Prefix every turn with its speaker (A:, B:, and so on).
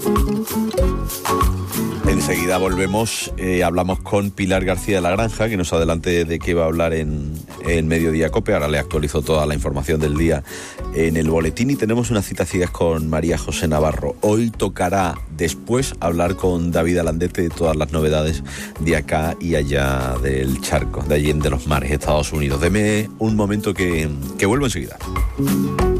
A: Enseguida volvemos, hablamos con Pilar García de la Granja, que nos adelante de qué va a hablar en Mediodía Cope. Ahora le actualizo toda la información del día en el boletín y tenemos una cita ciegas con María José Navarro. Hoy tocará después hablar con David Alandete de todas las novedades de acá y allá del charco, de allí de los mares, Estados Unidos. Deme un momento que vuelvo enseguida.